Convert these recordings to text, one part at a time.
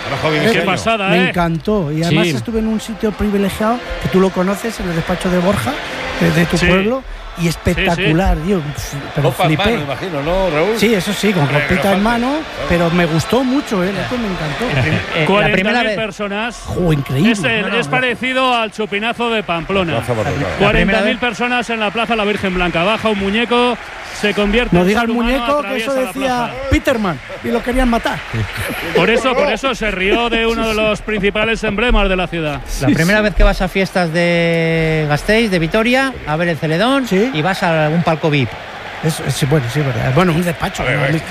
Qué pasada, Me encantó. Y además Sí. estuve en un sitio privilegiado, que tú lo conoces, en el despacho de Borja, de tu Sí. pueblo, y espectacular, tío. Pero Ropa en flipé. mano, imagino, ¿no, Raúl? Sí, eso sí, con Hombre, ropita que no en falte. mano, pero me gustó mucho, esto me encantó. 40.000 personas. Increíble. Es parecido al chupinazo de Pamplona. Plaza Borrega. 40.000 personas en la Plaza La Virgen Blanca. Baja un muñeco, se convierte No en diga ser el humano, muñeco, que eso atraviesa la decía plaza. Peterman, y lo querían matar. Por eso se rió de uno de los principales emblemas de la ciudad. La primera vez que vas a fiestas de Gasteiz, de Vitoria, a ver el Celedón, y vas a un palco VIP. Bueno, sí, verdad. Bueno, un despacho.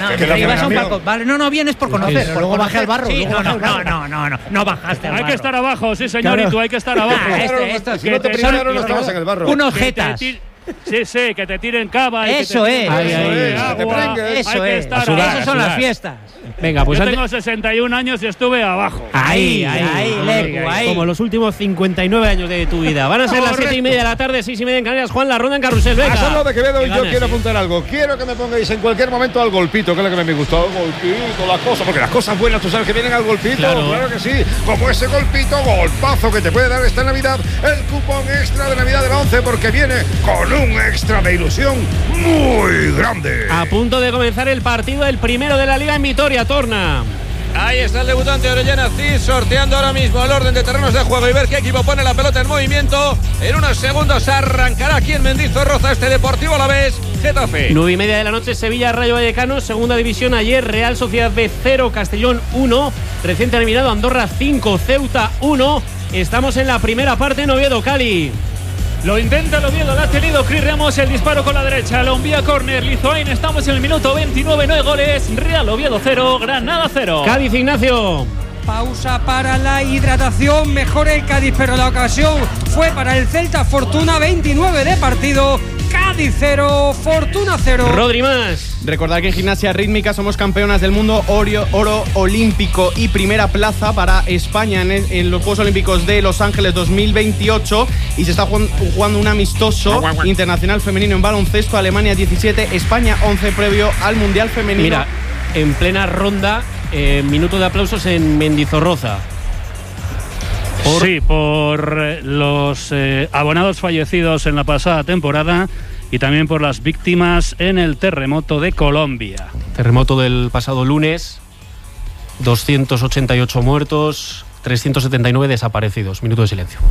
Y vas a un palco. Vale, no vienes por conocer. Sí, luego bajé al barro, Sí, luego bajé al barro. no bajaste al Hay barro. que estar abajo, sí, señor, Claro. y tú hay que estar abajo. Si no te pisaron, no estabas en el barro. Unos Que te jetas. Sí, que te tiren cava. Y Eso que te es. tiren agua. Eso Hay que es. estar Esas abajo. son las fiestas. Venga, pues Yo antes, tengo 61 años y estuve abajo. Ahí, Lecu, ahí. como los últimos 59 años de tu vida. Van a ser las 7:30 de la tarde, 6:30 en Canarias. Juan, la ronda en Carrusel, venga. A Salva de Quevedo, y yo ganas, quiero sí. apuntar algo. Quiero que me pongáis en cualquier momento al golpito, que es lo que me gustó. Al golpito, las cosas, porque las cosas buenas, tú sabes que vienen al golpito. Claro que sí. Como ese golpito, golpazo que te puede dar esta Navidad, el cupón extra de Navidad de la 11, porque viene con un extra de ilusión muy grande. A punto de comenzar el partido, el primero de la Liga en Vitoria, Torna. Ahí está el debutante Orellana Cid sorteando ahora mismo el orden de terrenos de juego y ver qué equipo pone la pelota en movimiento. En unos segundos arrancará aquí en Mendizorroza este Deportivo Alavés Getafe. 9:30 de la noche, Sevilla, Rayo Vallecano, segunda división ayer, Real Sociedad B 0, Castellón 1, recién terminado Andorra 5, Ceuta 1. Estamos en la primera parte en Oviedo, Cali. Lo intenta el Oviedo, lo ha tenido Cris Ramos, el disparo con la derecha, lo envía córner, Lizoain, estamos en el minuto 29, no hay goles, Real Oviedo 0, Granada 0. Cádiz, Ignacio. Pausa para la hidratación, mejor el Cádiz, pero la ocasión fue para el Celta. Fortuna, 29 de partido, Cádiz 0, Fortuna 0. Rodri más. Recordad que en gimnasia rítmica somos campeonas del mundo, oro olímpico y primera plaza para España en los Juegos Olímpicos de Los Ángeles 2028, y se está jugando un amistoso internacional femenino en baloncesto. Alemania 17, España 11 previo al Mundial Femenino. Mira, en plena ronda, minuto de aplausos en Mendizorroza. Sí, por los abonados fallecidos en la pasada temporada y también por las víctimas en el terremoto de Colombia. Terremoto del pasado lunes, 288 muertos, 379 desaparecidos. Minuto de silencio.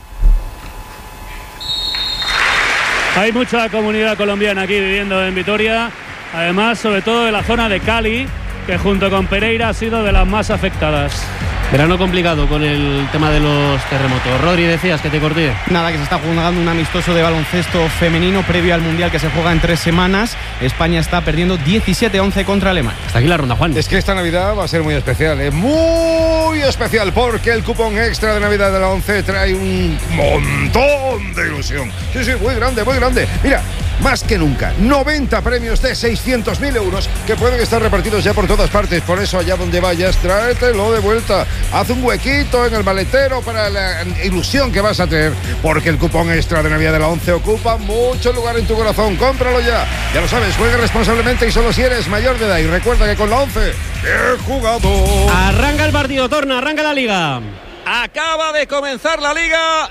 Hay mucha comunidad colombiana aquí viviendo en Vitoria, además sobre todo de la zona de Cali, que junto con Pereira ha sido de las más afectadas. Verano complicado con el tema de los terremotos. Rodri, decías que te corté. Nada, que se está jugando un amistoso de baloncesto femenino previo al Mundial que se juega en 3 semanas. España está perdiendo 17-11 contra Alemania. Hasta aquí la ronda, Juan. Es que esta Navidad va a ser muy especial, muy especial, porque el cupón extra de Navidad de la 11 trae un montón de ilusión. Sí, muy grande, muy grande. Mira, más que nunca, 90 premios de 600.000 euros que pueden estar repartidos ya por todas partes. Por eso, allá donde vayas, tráetelo de vuelta. Haz un huequito en el maletero para la ilusión que vas a tener, porque el cupón extra de Navidad de la 11 ocupa mucho lugar en tu corazón. Cómpralo ya. Ya lo sabes, juega responsablemente y solo si eres mayor de edad. Y recuerda que con la 11, he jugado. Arranca el partido, Torna, arranca la Liga. Acaba de comenzar la Liga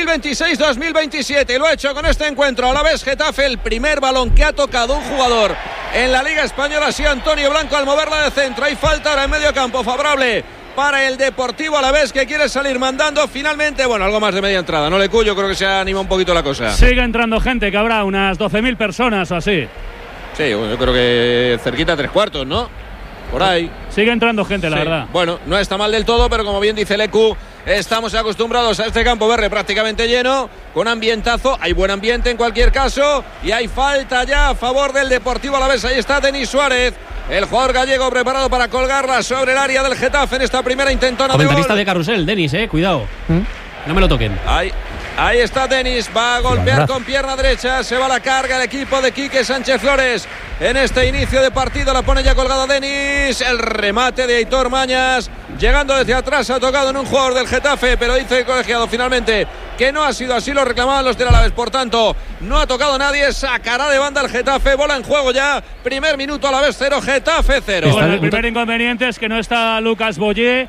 2026-2027 y lo ha hecho con este encuentro. Alavés Getafe, el primer balón que ha tocado un jugador en la Liga Española ha sido Antonio Blanco al moverla de centro. Hay falta ahora en medio campo favorable para el Deportivo Alavés, que quiere salir mandando finalmente. Bueno, algo más de media entrada, ¿no, Lecu? Yo creo que se anima un poquito la cosa. Sigue entrando gente, que habrá unas 12.000 personas o así. Sí, bueno, yo creo que cerquita 3/4, ¿no? Por ahí. Sigue entrando gente, la verdad. Bueno, no está mal del todo, pero como bien dice Lecu, estamos acostumbrados a este campo verde prácticamente lleno, con ambientazo. Hay buen ambiente en cualquier caso, y hay falta ya a favor del Deportivo Alavés. Ahí está Denis Suárez, el jugador gallego, preparado para colgarla sobre el área del Getafe en esta primera intentona de gol. Comentarista de Carrusel, Denis, cuidado. No me lo toquen. Ahí está Denis, va a golpear con pierna derecha, se va a la carga el equipo de Quique Sánchez Flores en este inicio de partido. La pone ya colgada Denis, el remate de Aitor Mañas, llegando desde atrás, ha tocado en un jugador del Getafe, pero dice el colegiado finalmente que no ha sido así, lo reclamaban los del Alavés, por tanto no ha tocado nadie, sacará de banda el Getafe, bola en juego ya, primer minuto Alavés 0, Getafe 0. Bueno, el primer inconveniente es que no está Lucas Boyé,